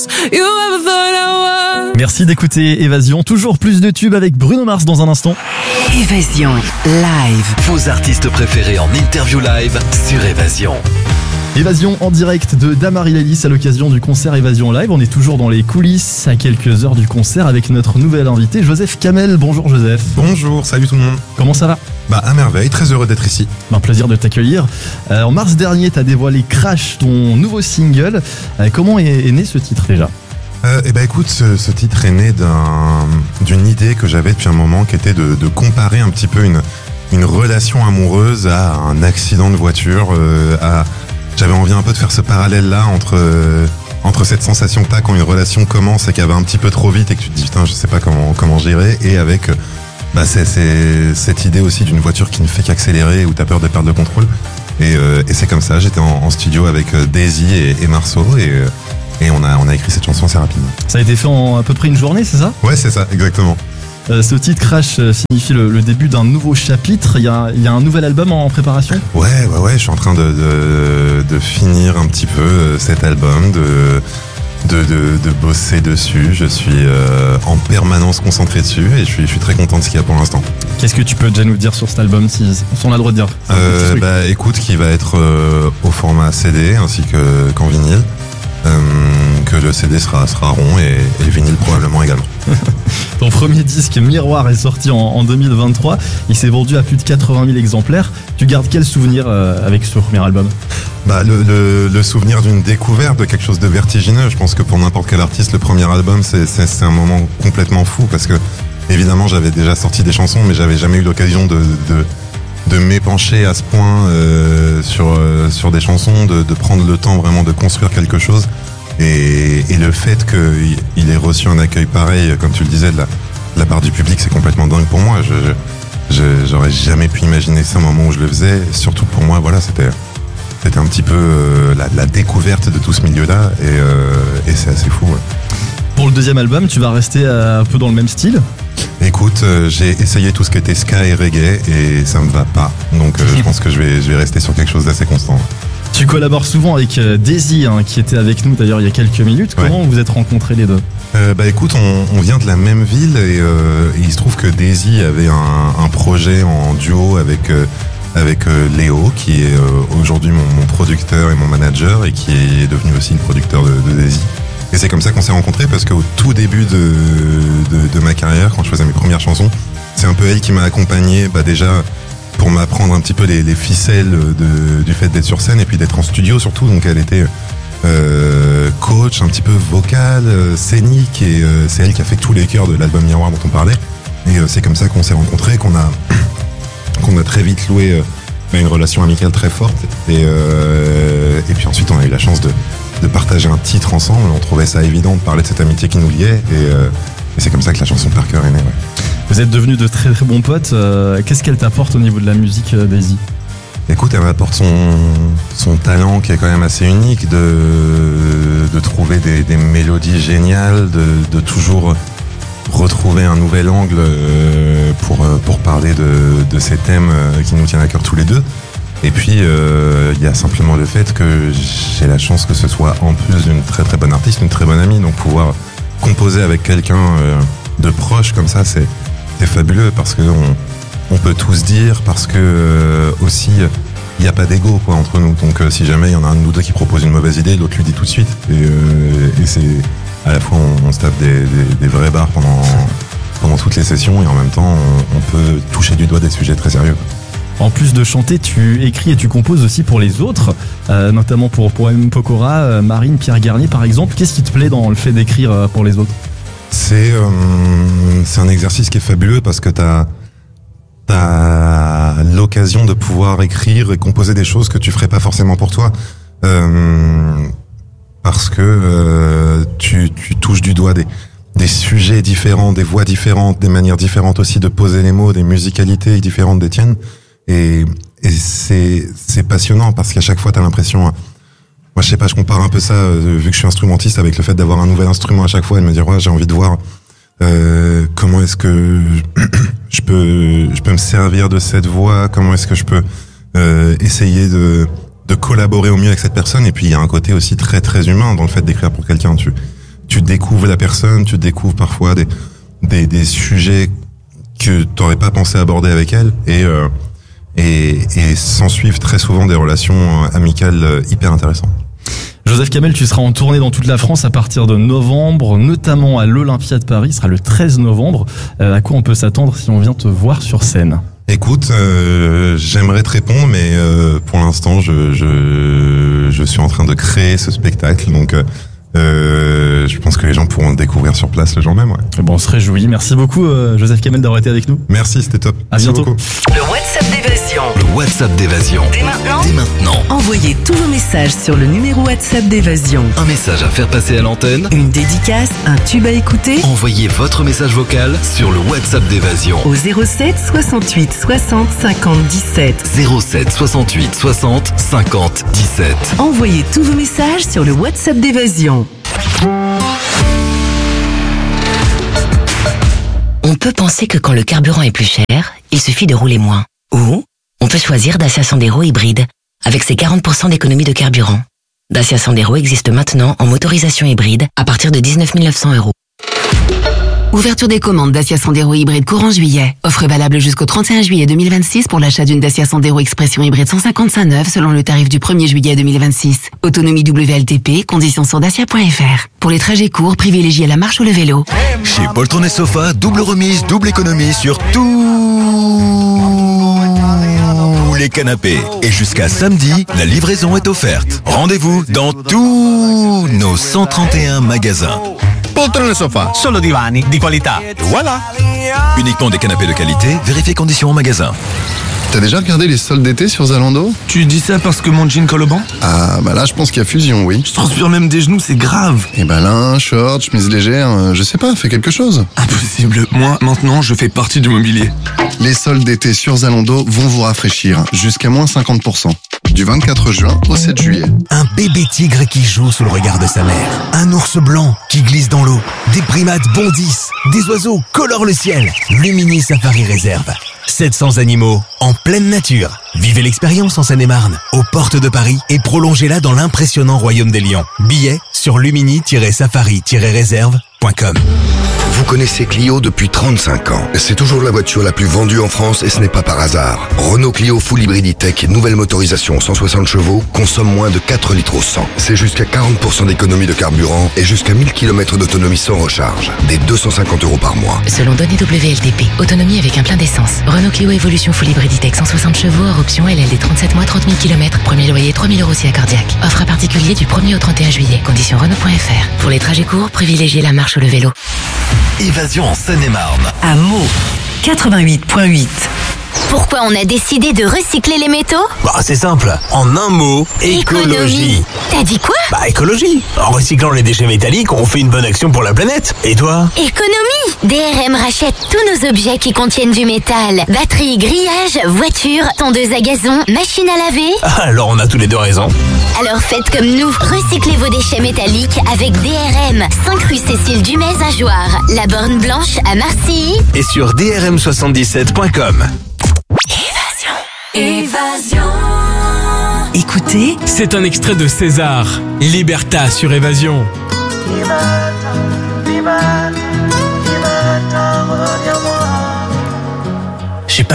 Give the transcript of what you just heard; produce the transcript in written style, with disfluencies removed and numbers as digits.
Merci d'écouter Évasion, toujours plus de tubes avec Bruno Mars dans un instant. Évasion live. Vos artistes préférés en interview live sur Évasion. Évasion en direct de Damary Lélis à l'occasion du concert Évasion Live. On est toujours dans les coulisses à quelques heures du concert avec notre nouvel invité Joseph Kamel. Bonjour Joseph. Bonjour, salut tout le monde. Comment ça va ? À merveille, très heureux d'être ici. Un plaisir de t'accueillir. En mars dernier, tu as dévoilé Crash, ton nouveau single. Comment est né ce titre déjà ? Écoute, ce titre est né d'une idée que j'avais depuis un moment qui était de comparer un petit peu une relation amoureuse à un accident de voiture, J'avais envie un peu de faire ce parallèle-là entre cette sensation que t'as quand une relation commence et qu'elle va un petit peu trop vite et que tu te dis putain je sais pas comment gérer, et avec c'est cette idée aussi d'une voiture qui ne fait qu'accélérer où t'as peur de perdre le contrôle, et c'est comme ça. J'étais en studio avec Daisy et Marceau et on a écrit cette chanson assez rapidement. Ça a été fait en à peu près une journée, c'est ça ? Ouais, c'est ça, exactement. Ce titre Crash signifie le début d'un nouveau chapitre. Il y a un nouvel album en préparation ? Ouais, je suis en train de finir un petit peu cet album, de bosser dessus. Je suis en permanence concentré dessus et je suis très content de ce qu'il y a pour l'instant. Qu'est-ce que tu peux déjà nous dire sur cet album, si on a le droit de dire ? Écoute, qui va être au format CD ainsi qu'en vinyle. Que le CD sera rond et le vinyle probablement également. Ton premier disque Miroir est sorti en 2023. Il s'est vendu à plus de 80 000 exemplaires. Tu gardes quel souvenir avec ce premier album ? Le souvenir d'une découverte, de quelque chose de vertigineux. Je pense que pour n'importe quel artiste, le premier album, c'est un moment complètement fou parce que évidemment j'avais déjà sorti des chansons, mais j'avais jamais eu l'occasion de m'épancher à ce point sur des chansons, de prendre le temps vraiment de construire quelque chose. Et le fait qu'il ait reçu un accueil pareil, comme tu le disais, de la part du public, c'est complètement dingue pour moi. J'aurais jamais pu imaginer ça au moment où je le faisais. Surtout pour moi, voilà, c'était un petit peu la découverte de tout ce milieu-là, et c'est assez fou. Ouais. Pour le deuxième album, tu vas rester un peu dans le même style ? Écoute, j'ai essayé tout ce qui était ska et reggae et ça me va pas. Donc je pense que je vais rester sur quelque chose d'assez constant. Tu collabores souvent avec Daisy, qui était avec nous d'ailleurs il y a quelques minutes. Comment vous êtes rencontrés les deux ? Écoute, on vient de la même ville et il se trouve que Daisy avait un projet en duo avec Léo, qui est aujourd'hui mon producteur et mon manager et qui est devenu aussi le producteur de Daisy. Et c'est comme ça qu'on s'est rencontrés, parce qu'au tout début de ma carrière, quand je faisais mes premières chansons, c'est un peu elle qui m'a accompagné déjà pour m'apprendre un petit peu les ficelles du fait d'être sur scène et puis d'être en studio surtout. Donc elle était coach un petit peu vocal, scénique, et c'est elle qui a fait tous les chœurs de l'album Miroir dont on parlait. Et c'est comme ça qu'on s'est rencontrés, qu'on a très vite loué une relation amicale très forte. Et puis ensuite on a eu la chance de partager un titre ensemble. On trouvait ça évident de parler de cette amitié qui nous liait, et c'est comme ça que la chanson Par cœur est née. Ouais. Vous êtes devenus de très très bons potes. Qu'est-ce qu'elle t'apporte au niveau de la musique, Daisy ? Écoute, elle m'apporte son talent qui est quand même assez unique, de trouver des mélodies géniales, de toujours retrouver un nouvel angle pour parler de ces thèmes qui nous tiennent à cœur tous les deux. Et puis il y a simplement le fait que j'ai la chance que ce soit, en plus d'une très très bonne artiste, une très bonne amie, donc pouvoir composer avec quelqu'un de proche comme ça, c'est fabuleux, parce que on peut tout se dire, parce que aussi il n'y a pas d'ego entre nous. Donc si jamais il y en a un de nous deux qui propose une mauvaise idée, l'autre lui dit tout de suite, et c'est à la fois on se tape des vrais barres pendant toutes les sessions, et en même temps on peut toucher du doigt des sujets très sérieux. En plus de chanter, tu écris et tu composes aussi pour les autres, notamment pour M. Pokora, Marine, Pierre Garnier par exemple. Qu'est-ce qui te plaît dans le fait d'écrire pour les autres ? C'est un exercice qui est fabuleux, parce que t'as l'occasion de pouvoir écrire et composer des choses que tu ferais pas forcément pour toi, parce que tu touches du doigt des sujets différents, des voix différentes, des manières différentes aussi de poser les mots, des musicalités différentes des tiennes. Et c'est passionnant, parce qu'à chaque fois t'as l'impression, moi je sais pas, je compare un peu ça, vu que je suis instrumentiste, avec le fait d'avoir un nouvel instrument à chaque fois et de me dire j'ai envie de voir comment est-ce que je peux me servir de cette voix, comment est-ce que je peux essayer de collaborer au mieux avec cette personne. Et puis il y a un côté aussi très très humain dans le fait d'écrire pour quelqu'un. découvres la personne, tu découvres parfois des sujets que t'aurais pas pensé aborder avec elle, et s'en suivent très souvent des relations amicales hyper intéressantes. Joseph Kamel, tu seras en tournée dans toute la France à partir de novembre, notamment à l'Olympia de Paris, ce sera le 13 novembre. À quoi on peut s'attendre si on vient te voir sur scène ? Écoute, j'aimerais te répondre, mais pour l'instant, je suis en train de créer ce spectacle, donc je pense que les gens pourront le découvrir sur place le jour même. Ouais. Bon, on se réjouit. Merci beaucoup, Joseph Kamel, d'avoir été avec nous. Merci, c'était top. À bientôt. Beaucoup. Le WhatsApp d'Évasion. Le WhatsApp d'Évasion. Dès maintenant, Dès maintenant. envoyez tous vos messages sur le numéro WhatsApp d'Évasion. Un message à faire passer à l'antenne. Une dédicace, un tube à écouter Envoyez votre message vocal sur le WhatsApp d'Évasion. au 07 68 60 50 17. 07 68 60 50 17. Envoyez tous vos messages sur le WhatsApp d'Évasion. On peut penser que quand le carburant est plus cher, il suffit de rouler moins. Ou on peut choisir Dacia Sandero hybride, avec ses 40% d'économie de carburant. Dacia Sandero existe maintenant en motorisation hybride à partir de 19 900 €. Ouverture des commandes Dacia Sandero hybride courant juillet. Offre valable jusqu'au 31 juillet 2026 pour l'achat d'une Dacia Sandero Expression hybride 155 neuve selon le tarif du 1er juillet 2026. Autonomie WLTP, conditions sur dacia.fr. Pour les trajets courts, privilégiez la marche ou le vélo. Chez Poltron et Sofa, double remise, double économie sur tous les canapés. Et jusqu'à samedi, la livraison est offerte. Rendez-vous dans tous nos 131 magasins. Poltrone Sofa, solo divani di qualità. Et voilà. Uniquement des canapés de qualité, vérifiez conditions en magasin. T'as déjà regardé les soldes d'été sur Zalando ? Tu dis ça parce que mon jean colle au banc ? Ah, bah là, je pense qu'il y a fusion, oui. Je transpire même des genoux, c'est grave. Et bah là, short, chemise légère, je sais pas, fais quelque chose. Impossible. Moi, maintenant, je fais partie du mobilier. Les soldes d'été sur Zalando vont vous rafraîchir, jusqu'à moins 50%. Du 24 juin au 7 juillet. Un bébé tigre qui joue sous le regard de sa mère. Un ours blanc qui glisse dans l'eau. Des primates bondissent. Des oiseaux colorent le ciel. Lumini Safari Réserve. 700 animaux en pleine nature. Vivez l'expérience en Seine-et-Marne, aux portes de Paris, et prolongez-la dans l'impressionnant royaume des lions. Billets sur lumini-safari-réserve.com. Vous connaissez Clio depuis 35 ans. C'est toujours la voiture la plus vendue en France et ce n'est pas par hasard. Renault Clio Full Hybrid E-Tech, nouvelle motorisation 160 chevaux, consomme moins de 4 litres au 100. C'est jusqu'à 40% d'économie de carburant et jusqu'à 1000 km d'autonomie sans recharge. Des 250 € par mois. Selon données WLTP, autonomie avec un plein d'essence. Renault Clio Evolution Full Hybrid E-Tech 160 chevaux, hors option LLD 37 mois, 30 000 km. Premier loyer 3 000 € si accordiaque. Offre à particulier du 1er au 31 juillet. Conditions Renault.fr. Pour les trajets courts, privilégiez la marche ou le vélo. Évasion en Seine-et-Marne. À Meaux, 88.8. Pourquoi on a décidé de recycler les métaux ? Bah, c'est simple. En un mot, écologie. T'as dit quoi ? Bah, écologie. En recyclant les déchets métalliques, on fait une bonne action pour la planète. Et toi ? Économie ! DRM rachète tous nos objets qui contiennent du métal. Batterie, grillage, voiture, tondeuse à gazon, machine à laver. Alors on a tous les deux raison. Alors faites comme nous. Recyclez vos déchets métalliques avec DRM. 5 rue Cécile Dumez à Jouarre. La Borne Blanche à Marcilly. Et sur drm77.com. Évasion. Écoutez, c'est un extrait de César, Liberta sur Évasion. Évasion, Évasion.